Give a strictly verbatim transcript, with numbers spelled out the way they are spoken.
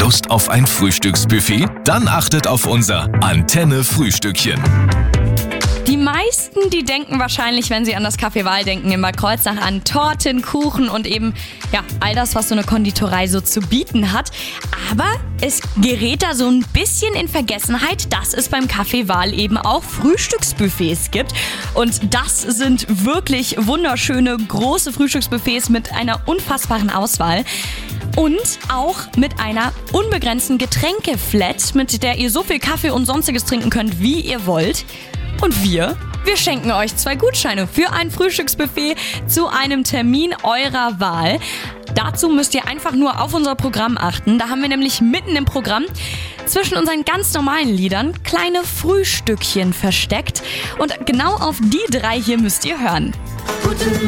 Lust auf ein Frühstücksbuffet? Dann achtet auf unser Antenne-Frühstückchen. Die meisten, die denken wahrscheinlich, wenn sie an das Café Wahl denken, in Bad Kreuznach an Torten, Kuchen und eben ja all das, was so eine Konditorei so zu bieten hat. Aber es gerät da so ein bisschen in Vergessenheit, dass es beim Café Wahl eben auch Frühstücksbuffets gibt. Und das sind wirklich wunderschöne, große Frühstücksbuffets mit einer unfassbaren Auswahl. Und auch mit einer unbegrenzten Getränkeflat, mit der ihr so viel Kaffee und Sonstiges trinken könnt, wie ihr wollt. Und wir, wir schenken euch zwei Gutscheine für ein Frühstücksbuffet zu einem Termin eurer Wahl. Dazu müsst ihr einfach nur auf unser Programm achten. Da haben wir nämlich mitten im Programm zwischen unseren ganz normalen Liedern kleine Frühstückchen versteckt. Und genau auf die drei hier müsst ihr hören. Guten